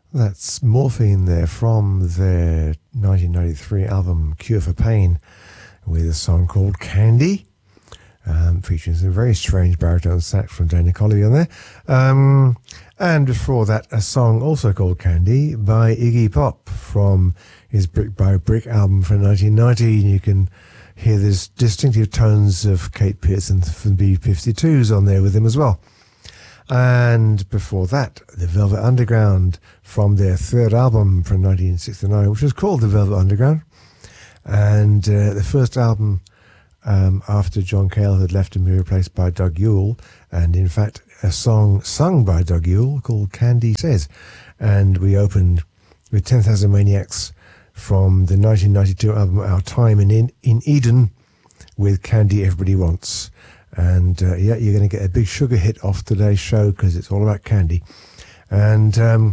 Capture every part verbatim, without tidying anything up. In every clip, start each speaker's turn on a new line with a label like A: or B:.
A: That's Morphine there from their nineteen ninety-three album Cure for Pain with a song called Candy, um, featuring some very strange baritone sax from Dana Colley on there. Um, and before that, a song also called Candy by Iggy Pop from his Brick by Brick album from nineteen ninety. You can hear this distinctive tones of Kate Pearson from B fifty-twos on there with him as well. And before that, the Velvet Underground from their third album from nineteen sixty-nine, which was called The Velvet Underground. And uh, the first album um, after John Cale had left and been replaced by Doug Yule. And in fact, a song sung by Doug Yule called Candy Says. And we opened with ten thousand Maniacs from the nineteen ninety-two album Our Time in, in Eden with Candy Everybody Wants. And uh, yeah, you're going to get a big sugar hit off today's show because it's all about candy. And um,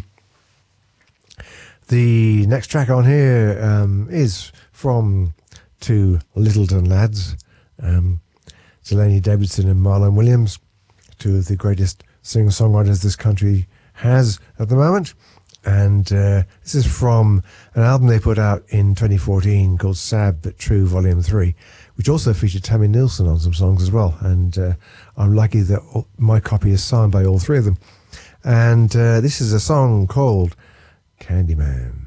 A: the next track on here um, is from two Littleton lads, um, Delaney Davidson and Marlon Williams, two of the greatest singer-songwriters this country has at the moment. And uh, this is from an album they put out in twenty fourteen called Sad But True Volume three, which also featured Tammy Nielsen on some songs as well. And uh, I'm lucky that my copy is signed by all three of them. And uh, this is a song called Candyman.